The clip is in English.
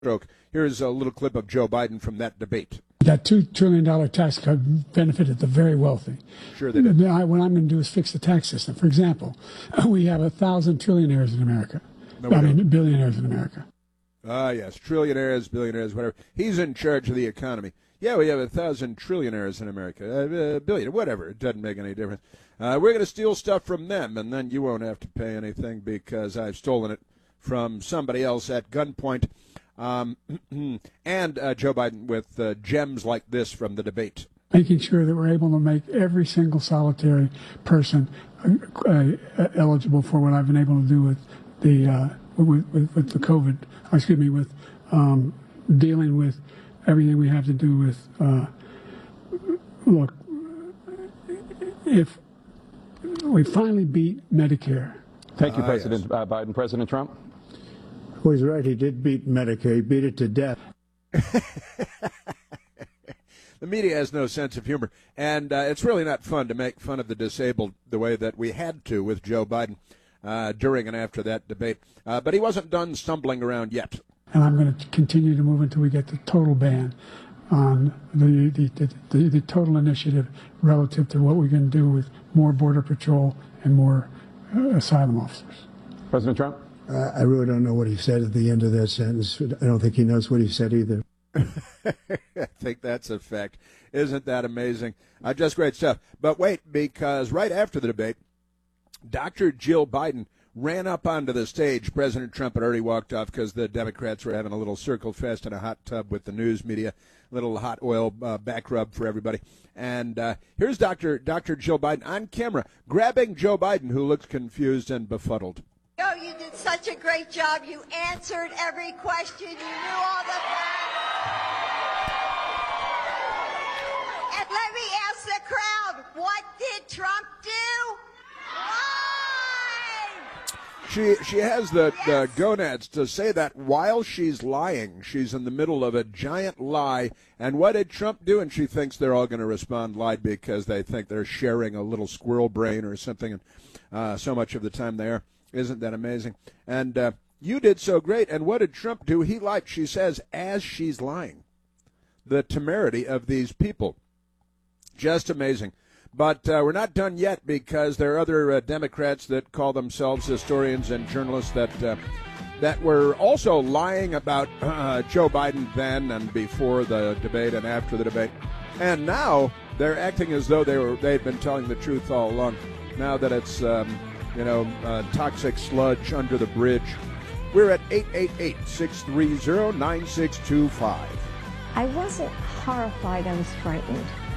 stroke. Here's a little clip of Joe Biden from that debate. That $2 trillion tax cut benefited the very wealthy. Sure they did. What I'm going to do is fix the tax system. For example, we have 1,000 trillionaires in America. Billionaires in America. Yes, trillionaires, billionaires, whatever. He's in charge of the economy. Yeah, we have 1,000 trillionaires in America. Billion, whatever. It doesn't make any difference. We're going to steal stuff from them, and then you won't have to pay anything because I've stolen it from somebody else at gunpoint. And Joe Biden with gems like this from the debate. Making sure that we're able to make every single solitary person eligible for what I've been able to do with the with the COVID. With dealing with everything we have to do with. Look, if we finally beat Medicare. Thank you, President Biden. President Trump? Well, he's right. He did beat Medicare. He beat it to death. The media has no sense of humor, and it's really not fun to make fun of the disabled the way that we had to with Joe Biden during and after that debate. But he wasn't done stumbling around yet. And I'm going to continue to move until we get the total ban on the total initiative relative to what we can do with more Border Patrol and more asylum officers. President Trump? I really don't know what he said at the end of that sentence. I don't think he knows what he said either. I think that's a fact. Isn't that amazing? Just great stuff. But wait, because right after the debate, Dr. Jill Biden ran up onto the stage. President Trump had already walked off because the Democrats were having a little circle fest in a hot tub with the news media, little hot oil back rub for everybody. And here's Dr. Jill Biden on camera grabbing Joe Biden, who looks confused and befuddled. Oh, you did such a great job. You answered every question. You knew all the facts. And let me ask the crowd, what did Trump do? Lie! She has the gonads to say that while she's lying. She's in the middle of a giant lie. And what did Trump do? And she thinks they're all going to respond lied because they think they're sharing a little squirrel brain or something. And so much of the time they are. Isn't that amazing? And you did so great. And what did Trump do? He lied, she says, as she's lying. The temerity of these people. Just amazing. But we're not done yet because there are other Democrats that call themselves historians and journalists that were also lying about Joe Biden then and before the debate and after the debate. And now they're acting as though they'd been telling the truth all along. Now that it's toxic sludge under the bridge. We're at 888-630-9625. I wasn't horrified, I was frightened.